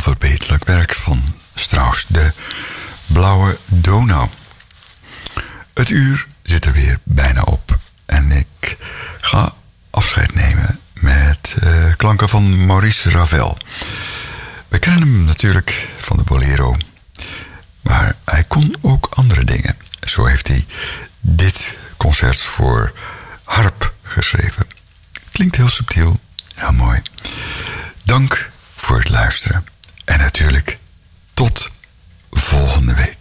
onverbeterlijk werk van Strauss, de Blauwe Donau. Het uur zit er weer bijna op en ik ga afscheid nemen met klanken van Maurice Ravel. We kennen hem natuurlijk van de bolero, maar hij kon ook andere dingen. Zo heeft hij dit concert voor harp geschreven. Klinkt heel subtiel, heel mooi. Dank voor het luisteren en natuurlijk tot volgende week.